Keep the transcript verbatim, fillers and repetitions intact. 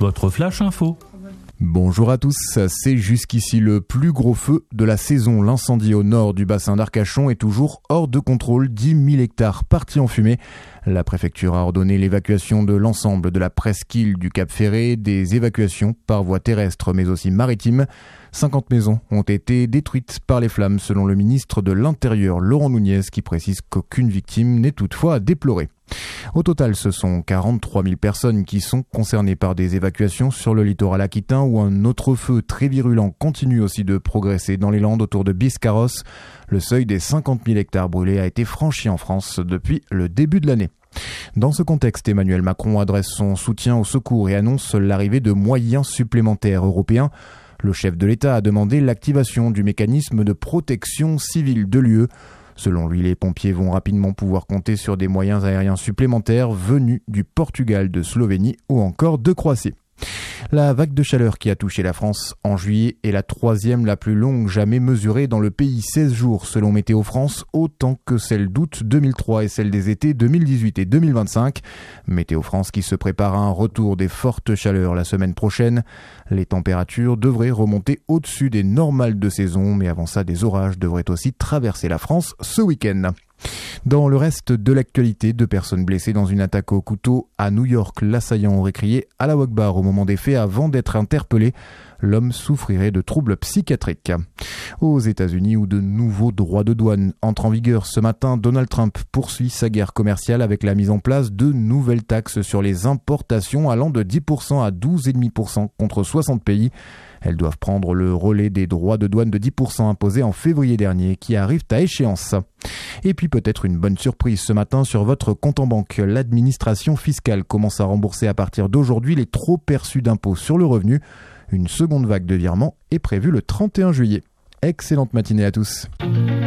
votre flash info. Bonjour à tous, c'est jusqu'ici le plus gros feu de la saison. L'incendie au nord du bassin d'Arcachon est toujours hors de contrôle, dix mille hectares partis en fumée. La préfecture a ordonné l'évacuation de l'ensemble de la presqu'île du Cap Ferré, des évacuations par voie terrestre mais aussi maritime. cinquante maisons ont été détruites par les flammes selon le ministre de l'Intérieur Laurent Nunez qui précise qu'aucune victime n'est toutefois à déplorer. Au total, ce sont quarante-trois mille personnes qui sont concernées par des évacuations sur le littoral aquitain où un autre feu très virulent continue aussi de progresser dans les Landes autour de Biscarrosse. Le seuil des cinquante mille hectares brûlés a été franchi en France depuis le début de l'année. Dans ce contexte, Emmanuel Macron adresse son soutien au secours et annonce l'arrivée de moyens supplémentaires européens. Le chef de l'État a demandé l'activation du mécanisme de protection civile de l'U E. Selon lui, les pompiers vont rapidement pouvoir compter sur des moyens aériens supplémentaires venus du Portugal, de Slovénie ou encore de Croatie. La vague de chaleur qui a touché la France en juillet est la troisième la plus longue jamais mesurée dans le pays, seize jours selon Météo France, autant que celle d'août deux mille trois et celle des étés deux mille dix-huit et deux mille vingt-cinq. Météo France qui se prépare à un retour des fortes chaleurs la semaine prochaine. Les températures devraient remonter au-dessus des normales de saison, mais avant ça, des orages devraient aussi traverser la France ce week-end. Dans le reste de l'actualité, deux personnes blessées dans une attaque au couteau à New York. L'assaillant aurait crié « Allah Akbar » au moment des faits avant d'être interpellé. L'homme souffrirait de troubles psychiatriques. Aux États-Unis, où de nouveaux droits de douane entrent en vigueur ce matin, Donald Trump poursuit sa guerre commerciale avec la mise en place de nouvelles taxes sur les importations allant de dix pour cent à douze virgule cinq pour cent contre soixante pays. Elles doivent prendre le relais des droits de douane de dix pour cent imposés en février dernier qui arrivent à échéance. Et puis peut-être une bonne surprise ce matin sur votre compte en banque. L'administration fiscale commence à rembourser à partir d'aujourd'hui les trop perçus d'impôts sur le revenu. Une seconde vague de virements est prévue le trente et un juillet. Excellente matinée à tous.